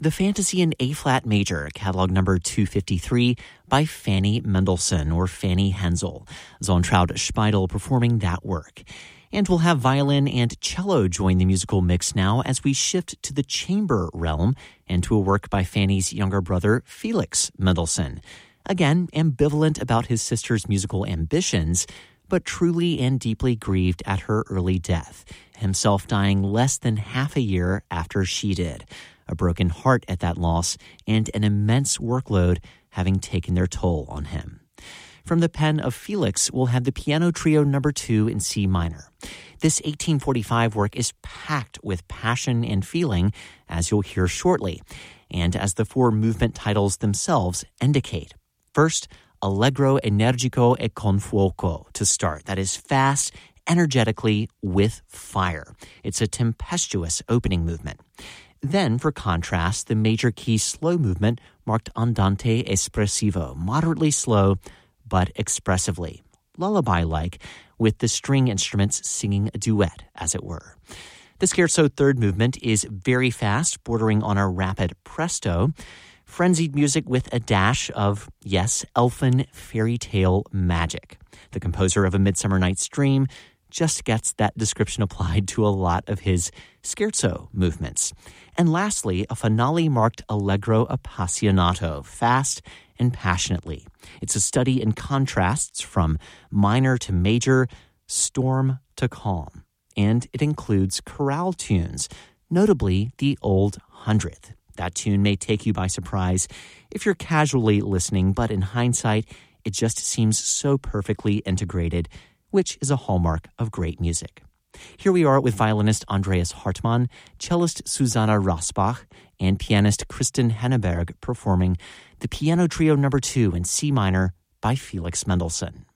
The Fantasy in A-flat major, catalog number 253 by Fanny Mendelssohn or Fanny Hensel. Zontraud Speidel performing that work. And we'll have violin and cello join the musical mix now as we shift to the chamber realm and to a work by Fanny's younger brother, Felix Mendelssohn. Again, ambivalent about his sister's musical ambitions, but truly and deeply grieved at her early death, himself dying less than half a year after she did. A broken heart at that loss and an immense workload having taken their toll on him. From the pen of Felix, we'll have the Piano Trio No. 2 in C minor. This 1845 work is packed with passion and feeling, as you'll hear shortly, and as the four movement titles themselves indicate. First, Allegro energico e con fuoco to start. That is fast, energetically, with fire. It's a tempestuous opening movement. Then, for contrast, the major key slow movement marked andante espressivo, moderately slow, but expressively, lullaby-like, with the string instruments singing a duet, as it were. The scherzo third movement is very fast, bordering on a rapid presto, frenzied music with a dash of, yes, elfin fairy tale magic. The composer of A Midsummer Night's Dream just gets that description applied to a lot of his scherzo movements. And lastly, a finale marked allegro appassionato, fast and passionately. It's a study in contrasts from minor to major, storm to calm. And it includes chorale tunes, notably the Old Hundredth. That tune may take you by surprise if you're casually listening, but in hindsight, it just seems so perfectly integrated, which is a hallmark of great music. Here we are with violinist Andreas Hartmann, cellist Susanna Rosbach, and pianist Kristen Henneberg performing the Piano Trio No. 2 in C minor by Felix Mendelssohn.